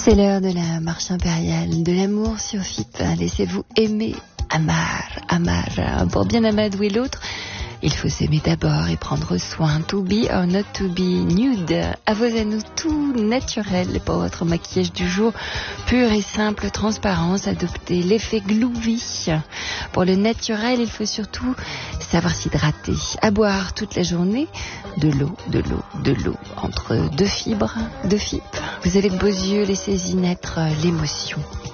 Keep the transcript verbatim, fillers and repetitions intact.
C'est l'heure de la marche impériale, de l'amour sur F I P. Laissez-vous aimer, amar, amar. Pour bien amadouer l'autre, il faut s'aimer d'abord et prendre soin. To be or not to be nude. À vos anneaux tout naturel pour votre maquillage du jour. Pur et simple transparence. Adoptez l'effet Glouvy. Pour le naturel, il faut surtout savoir s'hydrater. À boire toute la journée. De l'eau, de l'eau, de l'eau. Entre deux fibres, deux F I P. Vous avez de beaux yeux, laissez-y naître l'émotion.